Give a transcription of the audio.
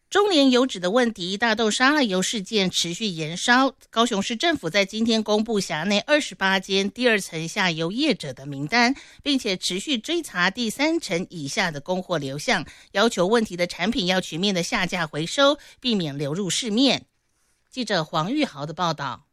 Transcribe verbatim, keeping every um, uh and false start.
中年油脂的问题，大豆沙拉油事件持续延烧。高雄市政府在今天公布辖内二十八间第二层下游业者的名单，并且持续追查第三层以下的供货流向，要求问题的产品要全面的下架回收，避免流入市面。记者黄玉豪的报道。